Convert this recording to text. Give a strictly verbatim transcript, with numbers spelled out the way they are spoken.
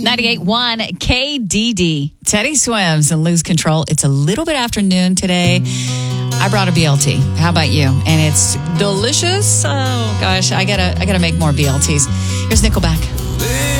ninety-eight point one K D D. Teddy swims and lose control. It's a little bit after noon today. I brought a B L T. How about you? And it's delicious. Oh gosh, I gotta I gotta make more B L Ts. Here's Nickelback.